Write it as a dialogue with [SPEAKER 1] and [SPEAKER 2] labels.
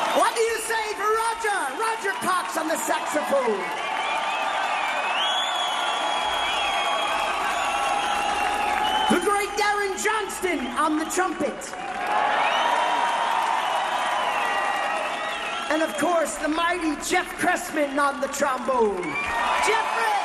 [SPEAKER 1] What do you say for Roger? Roger Cox on the saxophone. The great Darren Johnston on the trumpet. And of course, the mighty Jeff Cressman on the trombone. Jeffrey!